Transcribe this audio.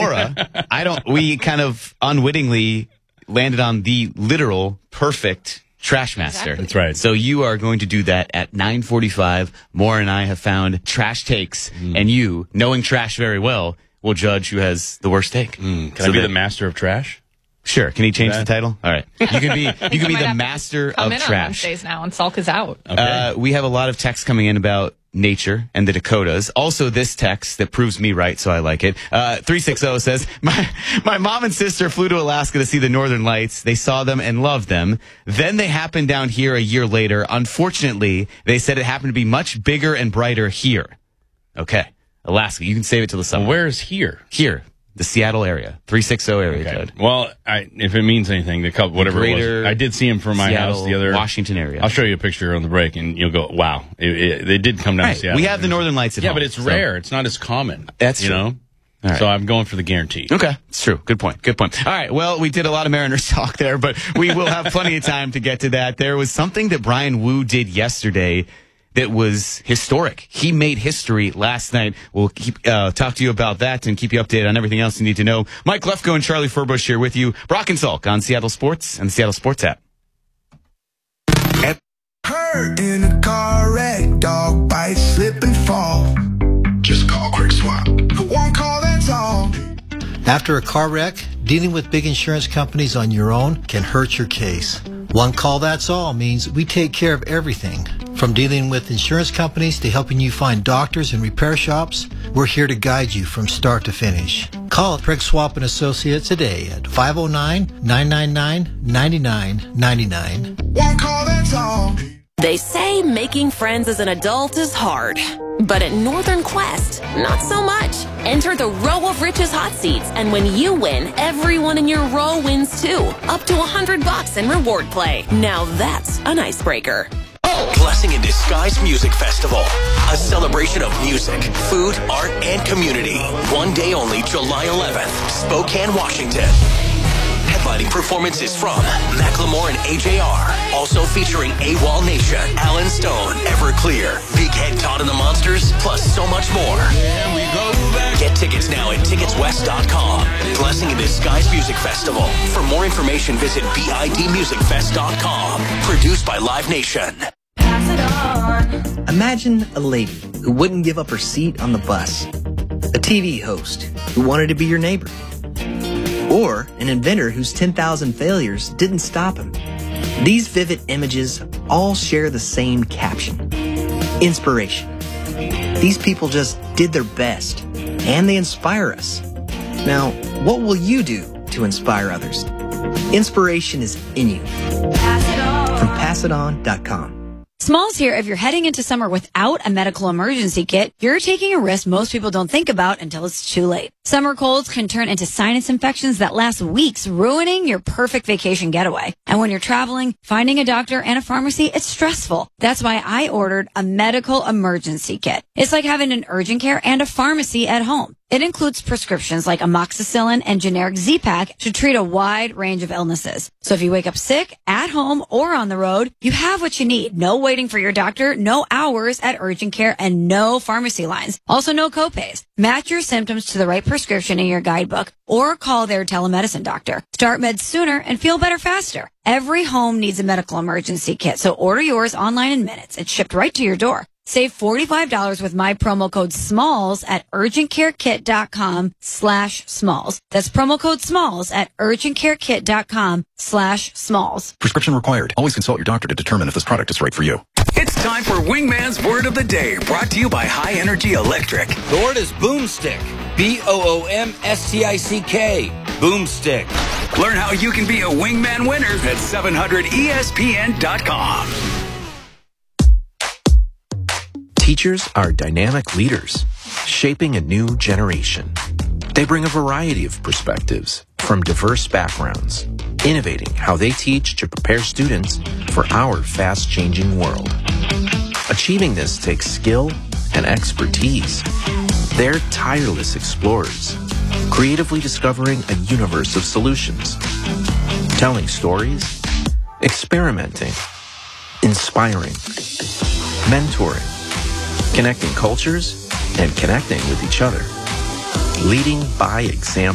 Laura, we kind of unwittingly landed on the literal perfect Trash Master. Exactly. That's right. So you are going to do that at 9:45. Maura and I have found trash takes, and you, knowing trash very well, will judge who has the worst take. Can I be the master of trash? Sure. Can he change the title? All right. You can be the master of come in on trash. Wednesdays now, and Salk is out. Okay. We have a lot of texts coming in about nature and the Dakotas. Also, this text that proves me right, so I like it. 360 says, my mom and sister flew to Alaska to see the Northern Lights. They saw them and loved them. Then they happened down here a year later. Unfortunately, they said it happened to be much bigger and brighter here. Okay. Alaska. You can save it till the summer. Well, where is here? Here. The Seattle area. 360 area code. Well, if it means anything, whatever it was. I did see him from my Seattle, house the other... Washington area. I'll show you a picture on the break, and you'll go, wow. They did come down to Seattle. We have the Northern Lights at home. Yeah, but it's rare. It's not as common. That's true. You know? All right. So I'm going for the guarantee. Okay, it's true. Good point. All right, well, we did a lot of Mariners talk there, but we will have plenty of time to get to that. There was something that Brian Wu did yesterday that was historic. He made history last night. We'll talk to you about that and keep you updated on everything else you need to know. Mike Lefko and Charlie Furbush here with you. Brock and Salk on Seattle Sports and the Seattle Sports app. Hurt in a car wreck, dog bite, slip and fall. Just call Quick Swap. One call, that's all. After a car wreck, dealing with big insurance companies on your own can hurt your case. One call, that's all means we take care of everything. From dealing with insurance companies to helping you find doctors and repair shops, we're here to guide you from start to finish. Call Craig Swap & Associates today at 509-999-9999. One call, that's all. They say making friends as an adult is hard. But at Northern Quest, not so much. Enter the Row of Riches hot seats, and when you win, everyone in your row wins too. Up to $100 in reward play. Now that's an icebreaker. Blessing in Disguise Music Festival. A celebration of music, food, art, and community. One day only, July 11th, Spokane, Washington. Headlining performances from Macklemore and AJR. Also featuring AWOL Nation, Alan Stone, Everclear, Big Head Todd and the Monsters, plus so much more. Get tickets now at ticketswest.com. Blessing in Disguise Music Festival. For more information, visit bidmusicfest.com. Produced by Live Nation. Imagine a lady who wouldn't give up her seat on the bus. A TV host who wanted to be your neighbor. Or an inventor whose 10,000 failures didn't stop him. These vivid images all share the same caption: inspiration. These people just did their best, and they inspire us. Now, what will you do to inspire others? Inspiration is in you. From PassItOn.com. Smalls here. If you're heading into summer without a medical emergency kit, you're taking a risk most people don't think about until it's too late. Summer colds can turn into sinus infections that last weeks, ruining your perfect vacation getaway. And when you're traveling, finding a doctor and a pharmacy, it's stressful. That's why I ordered a medical emergency kit. It's like having an urgent care and a pharmacy at home. It includes prescriptions like amoxicillin and generic Z-Pak to treat a wide range of illnesses. So if you wake up sick, at home, or on the road, you have what you need. No waiting for your doctor, no hours at urgent care, and no pharmacy lines. Also, no copays. Match your symptoms to the right prescription in your guidebook or call their telemedicine doctor. Start meds sooner and feel better faster. Every home needs a medical emergency kit, so order yours online in minutes. It's shipped right to your door. Save $45 with my promo code SMALLS at urgentcarekit.com/smalls. That's promo code SMALLS at urgentcarekit.com/smalls. Prescription required. Always consult your doctor to determine if this product is right for you. It's time for Wingman's Word of the Day, brought to you by High Energy Electric. The word is boomstick. BOOMSTICK. Boomstick. Learn how you can be a Wingman winner at 700ESPN.com. Teachers are dynamic leaders, shaping a new generation. They bring a variety of perspectives from diverse backgrounds, innovating how they teach to prepare students for our fast-changing world. Achieving this takes skill and expertise. They're tireless explorers, creatively discovering a universe of solutions, telling stories, experimenting, inspiring, mentoring, connecting cultures, and connecting with each other. Leading by example.